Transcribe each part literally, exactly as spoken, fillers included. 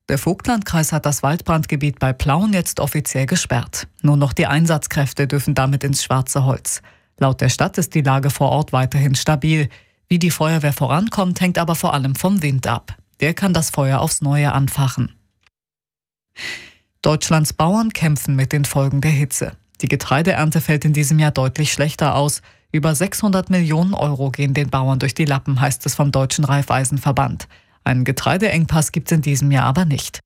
Der Vogtlandkreis hat das Waldbrandgebiet bei Plauen jetzt offiziell gesperrt. Nur noch die Einsatzkräfte dürfen damit ins schwarze Holz. Laut der Stadt ist die Lage vor Ort weiterhin stabil. Wie die Feuerwehr vorankommt, hängt aber vor allem vom Wind ab. Der kann das Feuer aufs Neue anfachen. Deutschlands Bauern kämpfen mit den Folgen der Hitze. Die Getreideernte fällt in diesem Jahr deutlich schlechter aus. Über sechshundert Millionen Euro gehen den Bauern durch die Lappen, heißt es vom Deutschen Raiffeisenverband. Einen Getreideengpass gibt es in diesem Jahr aber nicht.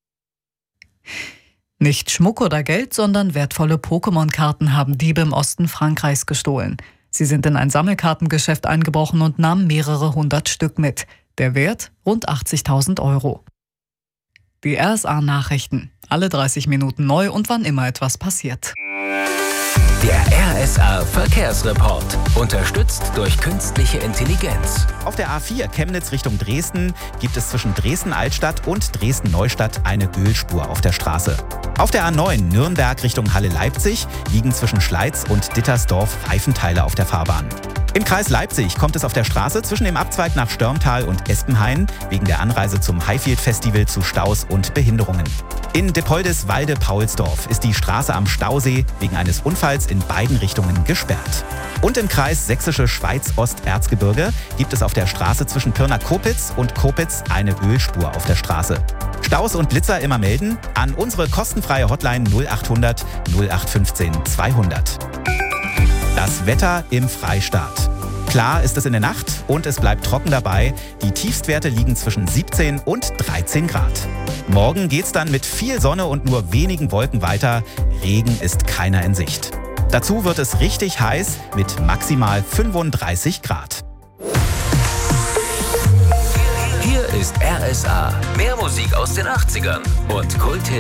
Nicht Schmuck oder Geld, sondern wertvolle Pokémon-Karten haben Diebe im Osten Frankreichs gestohlen. Sie sind in ein Sammelkartengeschäft eingebrochen und nahmen mehrere hundert Stück mit. Der Wert rund achtzigtausend Euro. Die R S A-Nachrichten. Alle dreißig Minuten neu und wann immer etwas passiert. Der R S A-Verkehrsreport. Unterstützt durch künstliche Intelligenz. Auf der A vier Chemnitz Richtung Dresden gibt es zwischen Dresden-Altstadt und Dresden-Neustadt eine Ölspur auf der Straße. Auf der A neun Nürnberg Richtung Halle-Leipzig liegen zwischen Schleiz und Dittersdorf Reifenteile auf der Fahrbahn. Im Kreis Leipzig kommt es auf der Straße zwischen dem Abzweig nach Störmtal und Espenhain wegen der Anreise zum Highfield-Festival zu Staus und Behinderungen. In Dippoldis-Walde-Paulsdorf ist die Straße am Stausee wegen eines Unfalls in beiden Richtungen gesperrt. Und im Kreis Sächsische Schweiz-Osterzgebirge gibt es auf der Straße zwischen Pirna-Kopitz und Kopitz eine Ölspur auf der Straße. Staus und Blitzer immer melden an unsere kostenfreie Hotline null achthundert null acht fünfzehn zweihundert. Das Wetter im Freistaat. Klar ist es in der Nacht und es bleibt trocken dabei. Die Tiefstwerte liegen zwischen siebzehn und dreizehn Grad. Morgen geht's dann mit viel Sonne und nur wenigen Wolken weiter. Regen ist keiner in Sicht. Dazu wird es richtig heiß mit maximal fünfunddreißig Grad. Hier ist R S A. Mehr Musik aus den achtzigern und Kulthits